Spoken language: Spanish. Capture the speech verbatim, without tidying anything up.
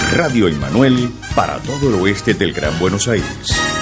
Radio Emmanuel para todo el oeste del Gran Buenos Aires.